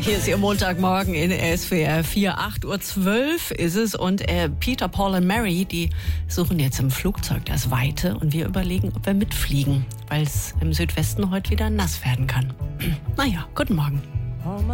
Hier ist Ihr Montagmorgen in SWR 4, 8.12 Uhr ist es und Peter, Paul und Mary, die suchen jetzt im Flugzeug das Weite und wir überlegen, ob wir mitfliegen, weil es im Südwesten heute wieder nass werden kann. Naja, guten Morgen.